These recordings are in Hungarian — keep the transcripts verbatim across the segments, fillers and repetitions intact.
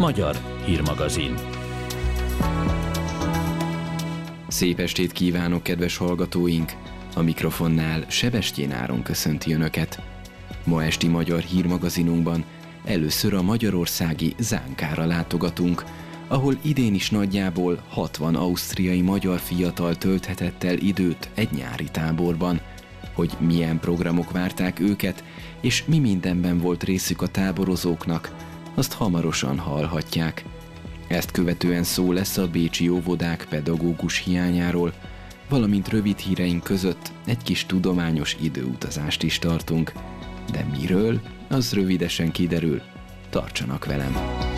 Magyar hírmagazin. Szép estét kívánok, kedves hallgatóink! A mikrofonnál Sebestyén Áron köszönti Önöket. Ma esti Magyar hírmagazinunkban először a magyarországi Zánkára látogatunk, ahol idén is nagyjából hatvan ausztriai magyar fiatal tölthetett el időt egy nyári táborban. Hogy milyen programok várták őket, és mi mindenben volt részük a táborozóknak, azt hamarosan hallhatják. Ezt követően szó lesz a bécsi óvodák pedagógus hiányáról, valamint rövid híreink között egy kis tudományos időutazást is tartunk. De miről, az rövidesen kiderül. Tartsanak velem!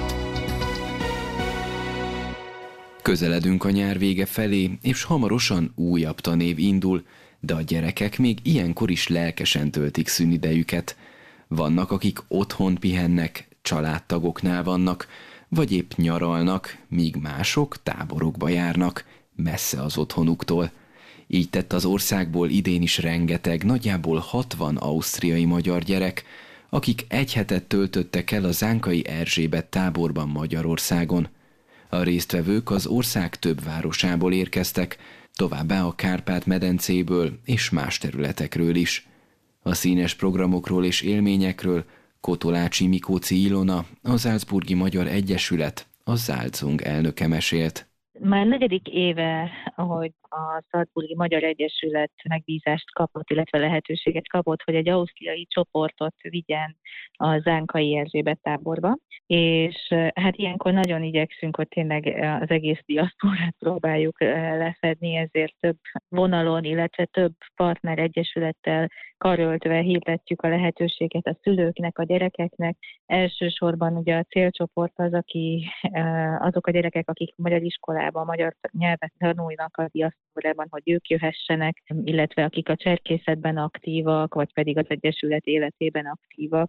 Közeledünk a nyár vége felé, és hamarosan újabb tanév indul, de a gyerekek még ilyenkor is lelkesen töltik szünidejüket. Vannak, akik otthon pihennek, családtagoknál vannak, vagy épp nyaralnak, míg mások táborokba járnak, messze az otthonuktól. Így tett az országból idén is rengeteg, nagyjából hatvan ausztriai magyar gyerek, akik egy hetet töltöttek el a zánkai Erzsébet táborban Magyarországon. A résztvevők az ország több városából érkeztek, továbbá a Kárpát-medencéből és más területekről is. A színes programokról és élményekről Kotolácsi Mikóci Ilona, a Salzburgi Magyar Egyesület, a Salzung elnöke mesélt. Már negyedik éve, ahogy a Salzburgi Magyar Egyesület megbízást kapott, illetve lehetőséget kapott, hogy egy ausztriai csoportot vigyen a zánkai Erzsébet táborba, és hát ilyenkor nagyon igyekszünk, hogy tényleg az egész diaszporát próbáljuk lefedni, ezért több vonalon, illetve több partner egyesülettel karöltve hirdetjük a lehetőséget a szülőknek, a gyerekeknek. Elsősorban ugye a célcsoport az, aki, azok a gyerekek, akik magyar iskolában, magyar nyelvet tanulnak a diaszporában, hogy ők jöhessenek, illetve akik a cserkészetben aktívak, vagy pedig az egyesület életében aktívak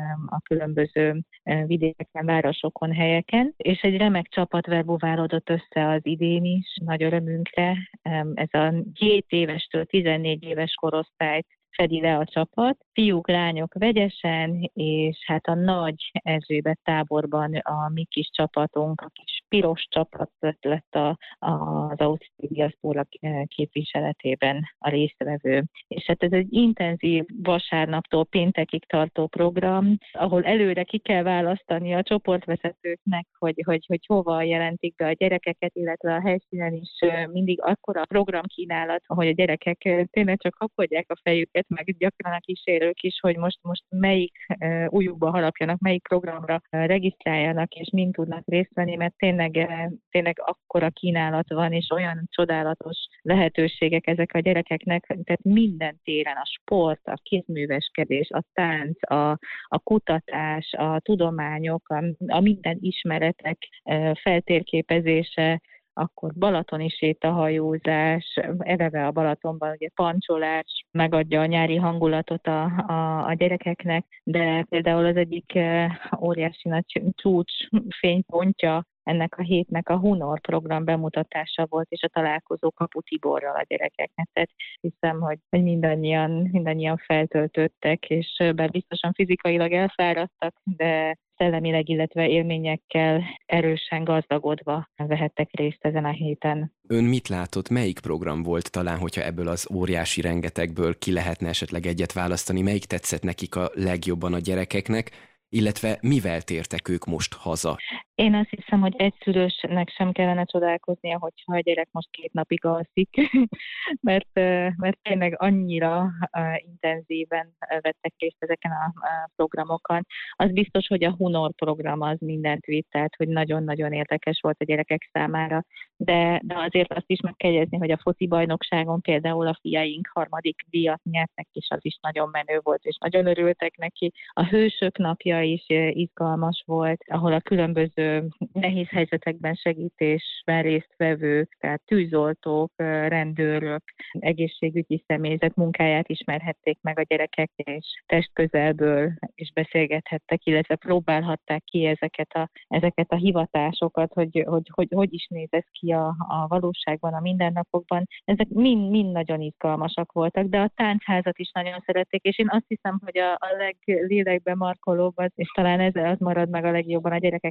a különböző vidékeken, városokon, helyeken. És egy remek csapat verbuválódott össze az idén is, nagy örömünkre. Ez a hét évestől tizennégy éves korosztályt fedi le a csapat, fiúk, lányok vegyesen, és hát a nagy Erzsébet táborban a mi kis csapatunk, a kis piros csapat lett a, a, az ausztriai diaszpora képviseletében a résztvevő. És hát ez egy intenzív vasárnaptól péntekig tartó program, ahol előre ki kell választani a csoportvezetőknek, hogy, hogy, hogy hova jelentik be a gyerekeket, illetve a helyszínen is mindig akkora programkínálat, hogy a gyerekek tényleg csak kapkodják a fejüket, meg gyakran a kísérők is, hogy most, most melyik uh, újukba harapjanak, melyik programra uh, regisztráljanak, és mind tudnak részt venni, mert tényleg, uh, tényleg akkora kínálat van, és olyan csodálatos lehetőségek ezek a gyerekeknek, tehát minden téren, a sport, a kézműveskedés, a tánc, a, a kutatás, a tudományok, a, a minden ismeretek uh, feltérképezése, akkor balatoni sétahajózás, eleve a Balatonban ugye pancsolás megadja a nyári hangulatot a, a, a gyerekeknek, de például az egyik óriási nagy csúcs fénypontja ennek a hétnek a Hunor program bemutatása volt, és a találkozó Kapu Tiborral a gyerekeknek. Tehát hiszem, hogy, hogy mindannyian, mindannyian feltöltöttek, és bár biztosan fizikailag elfáradtak, de szellemileg, illetve élményekkel erősen gazdagodva vehettek részt ezen a héten. Ön mit látott, melyik program volt talán, hogyha ebből az óriási rengetegből ki lehetne esetleg egyet választani, melyik tetszett nekik a legjobban a gyerekeknek, illetve mivel tértek ők most haza? Én azt hiszem, hogy egyszülősnek sem kellene csodálkoznia, hogyha a gyerek most két napig alszik, mert, mert tényleg annyira intenzíven vettek részt ezeken a programokon. Az biztos, hogy a Hunor program az mindent vitt, tehát hogy nagyon-nagyon érdekes volt a gyerekek számára, de, de azért azt is meg kell jegyezni, hogy a foci bajnokságon például a fiaink harmadik díjat nyertek, és az is nagyon menő volt, és nagyon örültek neki. A Hősök napja is izgalmas volt, ahol a különböző nehéz helyzetekben segítésben résztvevők, tehát tűzoltók, rendőrök, egészségügyi személyzet munkáját ismerhették meg a gyerekek, és testközelből is beszélgethettek, illetve próbálhatták ki ezeket a, ezeket a hivatásokat, hogy hogy, hogy hogy is néz ez ki a, a valóságban, a mindennapokban. Ezek mind, mind nagyon izgalmasak voltak, de a táncházat is nagyon szerették, és én azt hiszem, hogy a, a leglélekben markolóbb az, és talán ez az marad meg a legjobban a gyerekeknek, amikor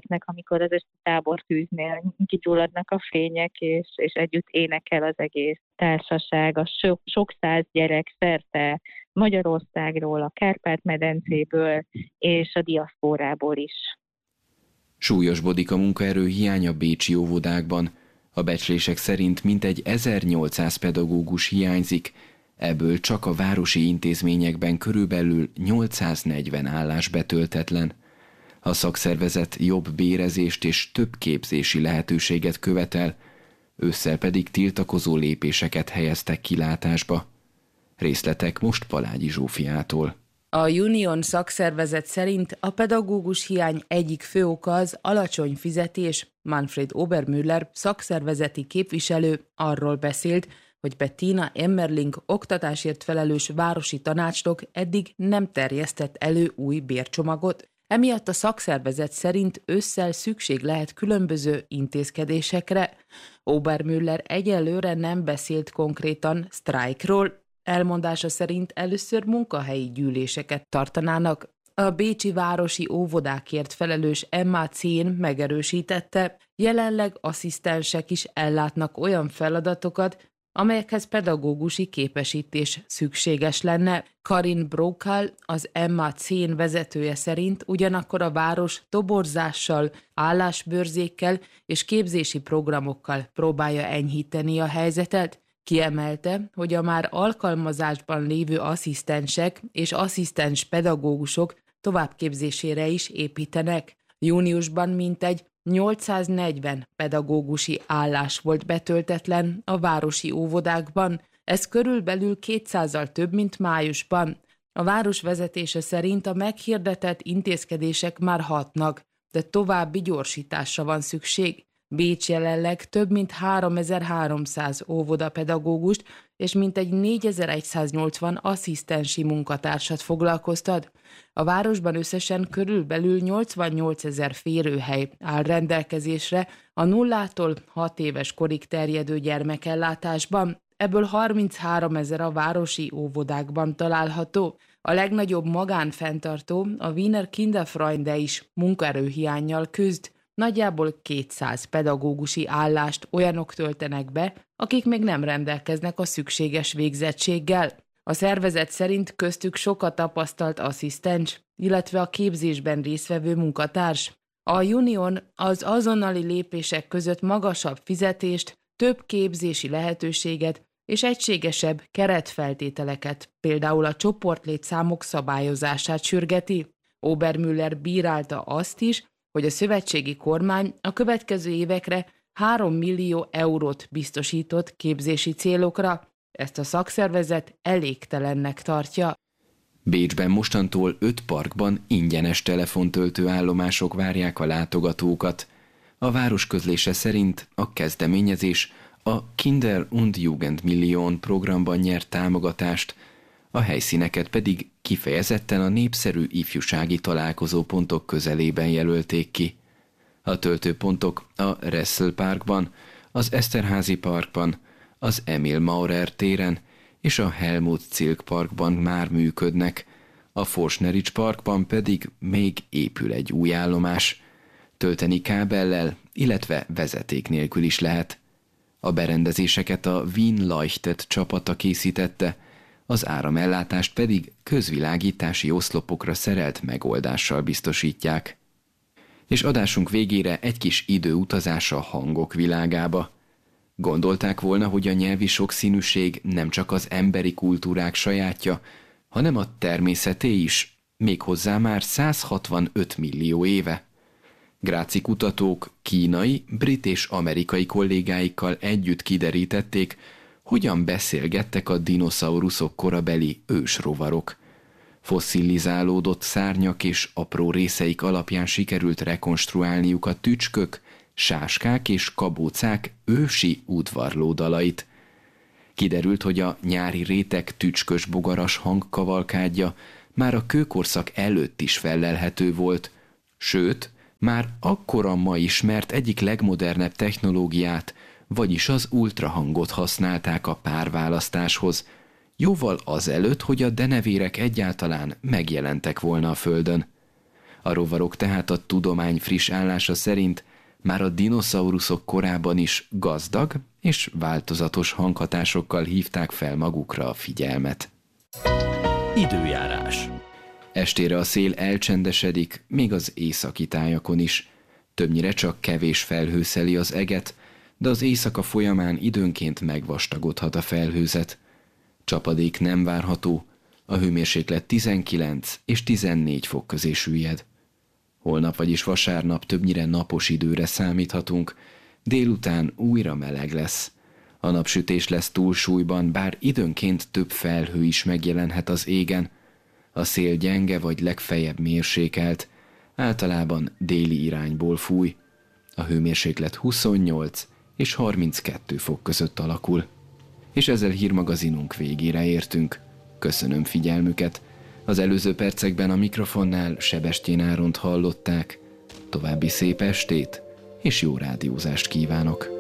amikor az esti tábortűznél kigyulladnak a fények, és, és együtt énekel az egész társaság, a sok, sok száz gyerek szerte Magyarországról, a Kárpát-medencéből és a diaszpórából is. Súlyosbodik a munkaerő hiány a bécsi óvodákban. A becslések szerint mintegy ezernyolcszáz pedagógus hiányzik, ebből csak a városi intézményekben körülbelül nyolcszáznegyven állás betöltetlen. A szakszervezet jobb bérezést és több képzési lehetőséget követel, ősszel pedig tiltakozó lépéseket helyeztek kilátásba. Részletek most Palágyi Zsófiától. A Union szakszervezet szerint a pedagógus hiány egyik fő oka az alacsony fizetés. Manfred Obermüller szakszervezeti képviselő arról beszélt, hogy Bettina Emmerling oktatásért felelős városi tanácsnok eddig nem terjesztett elő új bércsomagot. Emiatt a szakszervezet szerint ősszel szükség lehet különböző intézkedésekre. Obermüller egyelőre nem beszélt konkrétan sztrájkról, elmondása szerint először munkahelyi gyűléseket tartanának. A bécsi városi óvodákért felelős Emma Zehn megerősítette, jelenleg asszisztensek is ellátnak olyan feladatokat, amelyekhez pedagógusi képesítés szükséges lenne. Karin Brockal, az Emma Zehn vezetője szerint ugyanakkor a város toborzással, állásbőrzékkel és képzési programokkal próbálja enyhíteni a helyzetet. Kiemelte, hogy a már alkalmazásban lévő asszisztensek és asszisztens pedagógusok továbbképzésére is építenek. Júniusban mintegy nyolcszáznegyven pedagógusi állás volt betöltetlen a városi óvodákban, ez körülbelül kétszázzal több, mint májusban. A város vezetése szerint a meghirdetett intézkedések már hatnak, de további gyorsításra van szükség. Bécs jelenleg több mint háromezer-háromszáz óvodapedagógust és mintegy négyezer-száznyolcvan asszisztensi munkatársat foglalkoztat. A városban összesen körülbelül nyolcvannyolcezer férőhely áll rendelkezésre a nullától hat éves korig terjedő gyermekellátásban, ebből harmincháromezer a városi óvodákban található. A legnagyobb magánfenntartó, a Wiener Kinderfreunde is munkaerőhiánnyal küzd. Nagyjából kétszáz pedagógusi állást olyanok töltenek be, akik még nem rendelkeznek a szükséges végzettséggel. A szervezet szerint köztük sokat tapasztalt asszisztens, illetve a képzésben résztvevő munkatárs. A Union az azonnali lépések között magasabb fizetést, több képzési lehetőséget és egységesebb keretfeltételeket, például a csoportlétszámok szabályozását sürgeti. Obermüller bírálta azt is, hogy a szövetségi kormány a következő évekre három millió eurót biztosított képzési célokra. Ezt a szakszervezet elégtelennek tartja. Bécsben mostantól öt parkban ingyenes telefontöltő állomások várják a látogatókat. A város közlése szerint a kezdeményezés a Kinder- und Jugendmillion programban nyert támogatást, a helyszíneket pedig kifejezetten a népszerű ifjúsági találkozópontok közelében jelölték ki. A töltőpontok a Ressel Parkban, az Eszterházy Parkban, az Emil Maurer téren és a Helmut Zilk Parkban már működnek, a Forschnerich Parkban pedig még épül egy új állomás. Tölteni kábellel, illetve vezeték nélkül is lehet. A berendezéseket a Wien Leuchtet csapata készítette, az áramellátást pedig közvilágítási oszlopokra szerelt megoldással biztosítják. És adásunk végére egy kis időutazás a hangok világába. Gondolták volna, hogy a nyelvi sokszínűség nem csak az emberi kultúrák sajátja, hanem a természeté is, méghozzá már száz hatvanöt millió éve. Gráci kutatók kínai, brit és amerikai kollégáikkal együtt kiderítették, hogyan beszélgettek a dinoszauruszok korabeli ősrovarok. Fosszilizálódott szárnyak és apró részeik alapján sikerült rekonstruálniuk a tücskök, sáskák és kabócák ősi udvarlódalait. Kiderült, hogy a nyári rétek tücskös bogaras hangkavalkádja már a kőkorszak előtt is fellelhető volt, sőt, már akkor a ma ismert egyik legmodernebb technológiát, vagyis az ultrahangot használták a párválasztáshoz, jóval azelőtt, hogy a denevérek egyáltalán megjelentek volna a Földön. A rovarok tehát a tudomány friss állása szerint már a dinoszauruszok korában is gazdag és változatos hanghatásokkal hívták fel magukra a figyelmet. Időjárás. Estére a szél elcsendesedik, még az északi tájakon is. Többnyire csak kevés felhő szeli az eget, de az éjszaka folyamán időnként megvastagodhat a felhőzet. Csapadék nem várható, a hőmérséklet tizenkilenc és tizennégy fok közé süllyed. Holnap, vagyis vasárnap többnyire napos időre számíthatunk, délután újra meleg lesz. A napsütés lesz túlsúlyban, bár időnként több felhő is megjelenhet az égen. A szél gyenge vagy legfeljebb mérsékelt, általában déli irányból fúj. A hőmérséklet huszonnyolc és harminckettő fok között alakul. És ezzel hírmagazinunk végére értünk. Köszönöm figyelmüket. Az előző percekben a mikrofonnál Sebestyén Áront hallották. További szép estét és jó rádiózást kívánok!